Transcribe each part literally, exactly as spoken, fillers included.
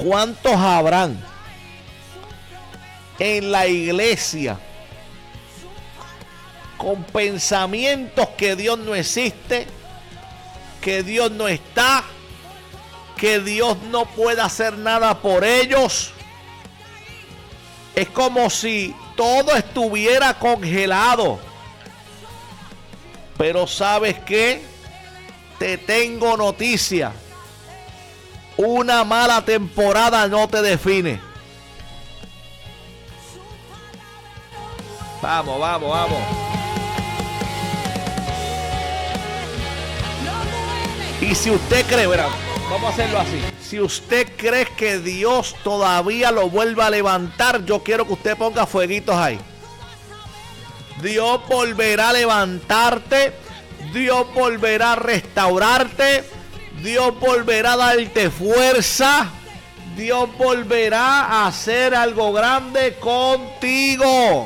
¿Cuántos habrán en la iglesia con pensamientos que Dios no existe, que Dios no está, que Dios no puede hacer nada por ellos? Es como si todo estuviera congelado. Pero ¿sabes qué? Te tengo noticia. Una mala temporada no te define. Vamos, vamos, vamos. Y si usted cree, verá, vamos a hacerlo así. Si usted cree que Dios todavía lo vuelva a levantar, yo quiero que usted ponga fueguitos ahí. Dios volverá a levantarte. Dios volverá a restaurarte. Dios volverá a darte fuerza. Dios volverá a hacer algo grande contigo.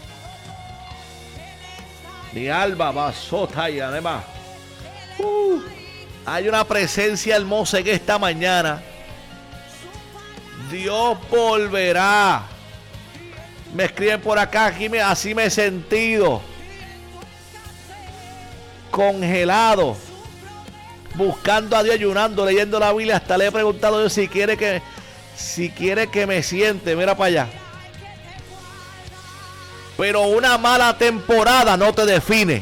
Mi alma va sota y además. Uh, hay una presencia hermosa en esta mañana. Dios volverá. Me escriben por acá, aquí me, así me he sentido. Congelado. Buscando a Dios, ayunando, leyendo la Biblia. Hasta le he preguntado a Dios si quiere que, si quiere que me siente. Mira para allá. Pero una mala temporada no te define.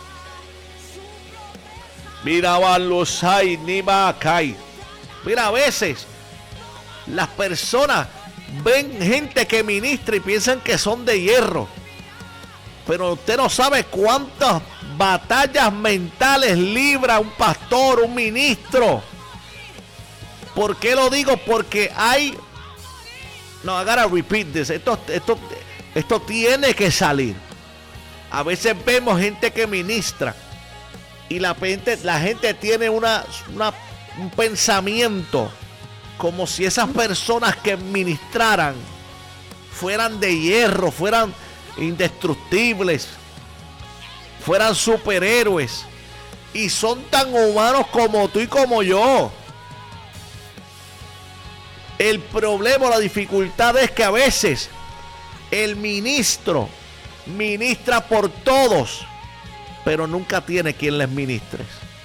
Mira, los hay, ni Macay. Mira, a veces las personas ven gente que ministra y piensan que son de hierro. Pero usted no sabe cuántas batallas mentales libra un pastor, un ministro. ¿Por qué lo digo? Porque hay... No, I gotta repeat this. Esto, esto, esto tiene que salir. A veces vemos gente que ministra y la gente, la gente tiene una, una, un pensamiento como si esas personas que ministraran fueran de hierro, fueran indestructibles, fueran superhéroes, y son tan humanos como tú y como yo. El problema, la dificultad es que a veces el ministro ministra por todos, pero nunca tiene quien les ministre.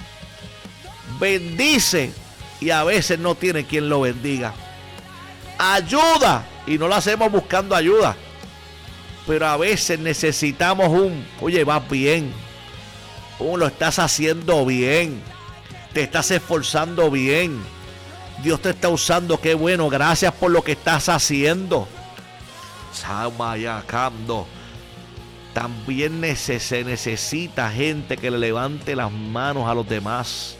Bendice y a veces no tiene quien lo bendiga. Ayuda y no lo hacemos buscando ayuda. Pero a veces necesitamos un, oye, vas bien, oh, lo estás haciendo bien, te estás esforzando bien, Dios te está usando, qué bueno, gracias por lo que estás haciendo. Samayacando. También se necesita gente que le levante las manos a los demás.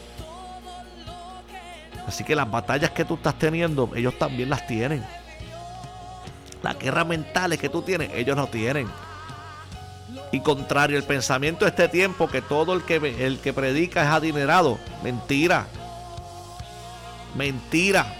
Así que las batallas que tú estás teniendo, ellos también las tienen. Las guerras mentales que tú tienes, ellos no tienen. Y contrario, el pensamiento de este tiempo, que todo el que, el que predica es adinerado. Mentira. Mentira.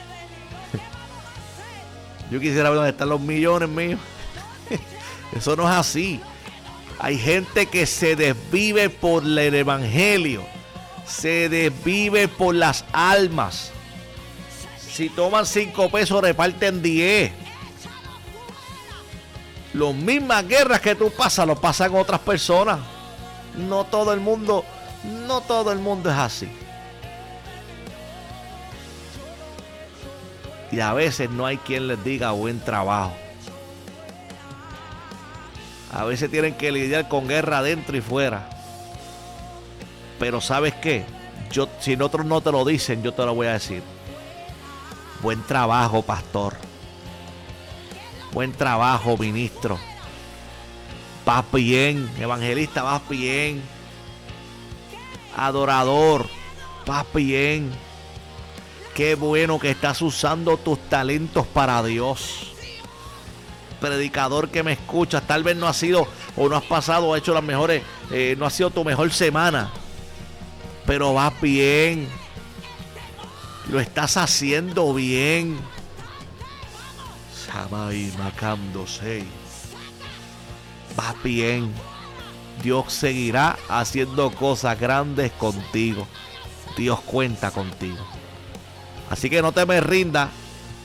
Yo quisiera ver dónde están los millones míos. Eso no es así. Hay gente que se desvive por el evangelio. Se desvive por las almas. Si toman cinco pesos, reparten diez. Las mismas guerras que tú pasas, lo pasan otras personas. No todo el mundo, no todo el mundo es así. Y a veces no hay quien les diga buen trabajo. A veces tienen que lidiar con guerra adentro y fuera. Pero ¿sabes qué? Yo, si otros no te lo dicen, yo te lo voy a decir. Buen trabajo, pastor. Buen trabajo, ministro. Vas bien, evangelista, vas bien. Adorador, vas bien. Qué bueno que estás usando tus talentos para Dios. Predicador que me escuchas, tal vez no has sido o no has pasado o has hecho las mejores, eh, no ha sido tu mejor semana, pero vas bien. Lo estás haciendo bien. Samay Macando Sei. Vas bien. Dios seguirá haciendo cosas grandes contigo. Dios cuenta contigo. Así que no te me rindas.